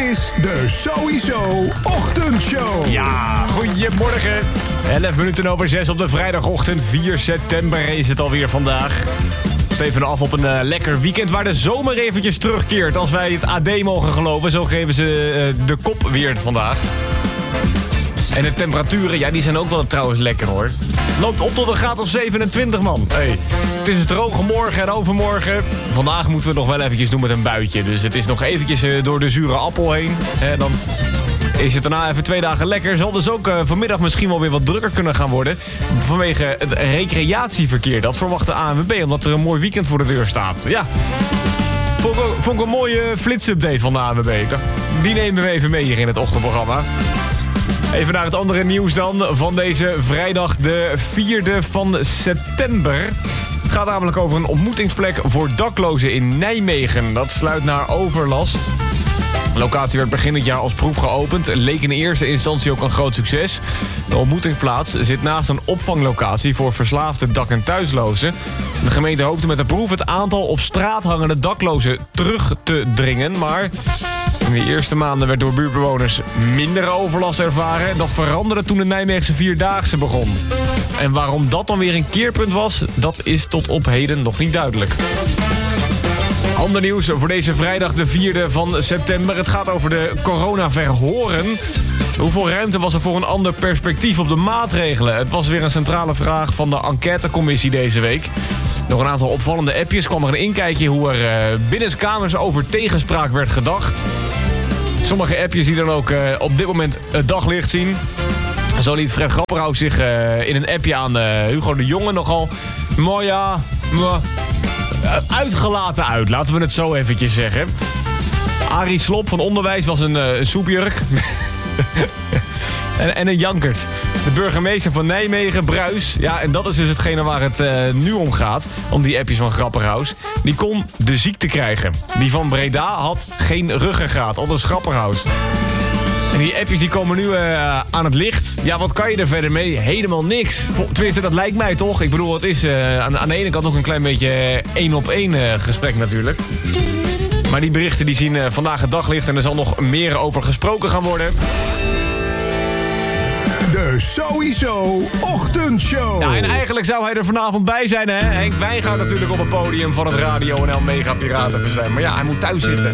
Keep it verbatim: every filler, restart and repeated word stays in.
is de Sowieso Ochtendshow. Ja, goedemorgen. elf minuten over zes op de vrijdagochtend. vier september is het alweer vandaag. Steven af op een uh, lekker weekend waar de zomer eventjes terugkeert. Als wij het A D mogen geloven. Zo geven ze uh, de kop weer vandaag. En de temperaturen, ja, die zijn ook wel trouwens lekker hoor. Loopt op tot een graad of zevenentwintig, man. Hey, het is droge morgen en overmorgen. Vandaag moeten we het nog wel eventjes doen met een buitje. Dus het is nog eventjes uh, door de zure appel heen. Hè, dan is het daarna even twee dagen lekker. Zal dus ook uh, vanmiddag misschien wel weer wat drukker kunnen gaan worden. Vanwege het recreatieverkeer. Dat verwacht de A N W B, omdat er een mooi weekend voor de deur staat. Ja. Vond ik, vond ik een mooie flitsupdate van de A N W B. Ik dacht, die nemen we even mee hier in het ochtendprogramma. Even naar het andere nieuws dan van deze vrijdag de vierde van september. Het gaat namelijk over een ontmoetingsplek voor daklozen in Nijmegen. Dat sluit naar overlast. De locatie werd begin dit jaar als proef geopend. Leek in eerste instantie ook een groot succes. De ontmoetingsplaats zit naast een opvanglocatie voor verslaafde dak- en thuislozen. De gemeente hoopte met de proef het aantal op straat hangende daklozen terug te dringen. Maar in de eerste maanden werd door buurtbewoners minder overlast ervaren. Dat veranderde toen de Nijmeegse Vierdaagse begon. En waarom dat dan weer een keerpunt was, dat is tot op heden nog niet duidelijk. Ander nieuws voor deze vrijdag de vierde van september. Het gaat over de coronaverhoren. Hoeveel ruimte was er voor een ander perspectief op de maatregelen? Het was weer een centrale vraag van de enquêtecommissie deze week. Door een aantal opvallende appjes kwam er een inkijkje hoe er uh, binnenskamers over tegenspraak werd gedacht. Sommige appjes die dan ook uh, op dit moment het daglicht zien. Zo liet Fred Grapperhaus zich uh, in een appje aan uh, Hugo de Jonge nogal mooi ja, uh, uitgelaten uit. Laten we het zo eventjes zeggen. Arie Slob van Onderwijs was een, uh, een soepjurk. en, en een jankert. De burgemeester van Nijmegen, Bruis. Ja, en dat is dus hetgene waar het uh, nu om gaat. Om die appjes van Grapperhaus. Die kon de ziekte krijgen. Die van Breda had geen ruggengraat. Aldus Grapperhaus. En die appjes die komen nu uh, aan het licht. Ja, wat kan je er verder mee? Helemaal niks. Tenminste, dat lijkt mij toch. Ik bedoel, het is uh, aan, aan de ene kant ook een klein beetje één op één uh, gesprek natuurlijk. Maar die berichten die zien uh, vandaag het daglicht. En er zal nog meer over gesproken gaan worden. De Sowieso Ochtendshow. Ja, en eigenlijk zou hij er vanavond bij zijn, hè? Henk Wijngaard natuurlijk op het podium van het Radio en El Mega Piraten zijn. Maar ja, hij moet thuis zitten.